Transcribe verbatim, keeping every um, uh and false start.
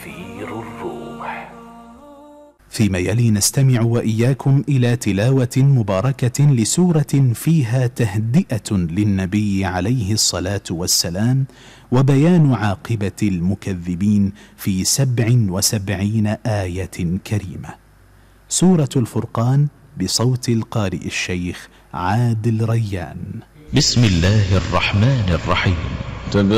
تأثير الروح. فيما يلي نستمع وإياكم إلى تلاوة مباركة لسورة فيها تهدئة للنبي عليه الصلاة والسلام وبيان عاقبة المكذبين في سبع وسبعين آية كريمة. سورة الفرقان بصوت القارئ الشيخ عادل ريان. بسم الله الرحمن الرحيم.